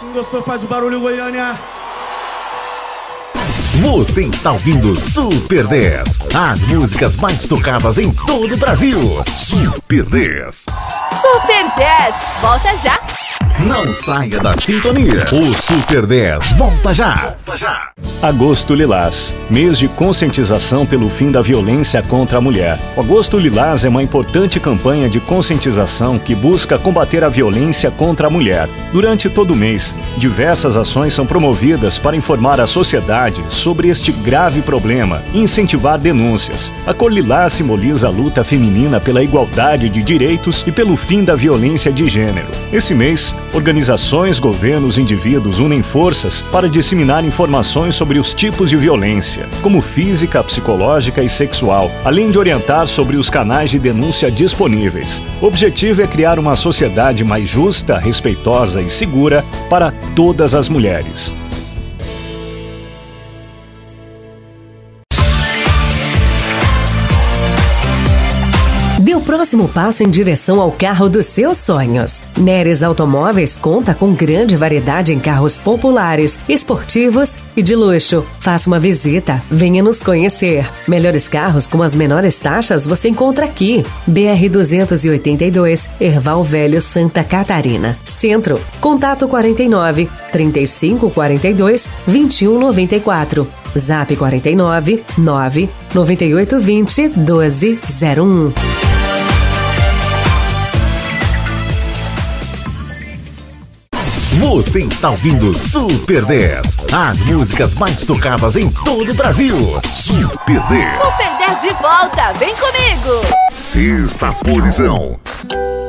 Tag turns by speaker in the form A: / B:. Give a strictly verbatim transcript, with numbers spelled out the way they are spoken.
A: Quem gostou faz o barulho, Goiânia.
B: Você está ouvindo Super dez, as músicas mais tocadas em todo o Brasil. Super dez.
C: Super dez, volta já.
B: Não saia da sintonia. O Super dez volta já. Volta já.
D: Agosto Lilás, mês de conscientização pelo fim da violência contra a mulher. O Agosto Lilás é uma importante campanha de conscientização que busca combater a violência contra a mulher. Durante todo o mês, diversas ações são promovidas para informar a sociedade sobre este grave problema e incentivar denúncias. A cor lilás simboliza a luta feminina pela igualdade de direitos e pelo fim da violência de gênero. Esse mês, organizações, governos e indivíduos unem forças para disseminar informações sobre os tipos de violência, como física, psicológica e sexual, além de orientar sobre os canais de denúncia disponíveis. O objetivo é criar uma sociedade mais justa, respeitosa e segura para todas as mulheres.
E: Dê o próximo passo em direção ao carro dos seus sonhos. Neres Automóveis conta com grande variedade em carros populares, esportivos e de luxo. Faça uma visita, venha nos conhecer. Melhores carros com as menores taxas você encontra aqui. B R duzentos e oitenta e dois, Erval Velho, Santa Catarina. Centro, contato quarenta e nove, trinta e cinco quarenta e dois, vinte e um noventa e quatro. Zap quarenta e nove, nove, noventa e oito vinte, doze zero um.
B: Você está ouvindo Super dez, as músicas mais tocadas em todo o Brasil. Super dez.
C: Super dez de volta, vem comigo.
B: Sexta posição.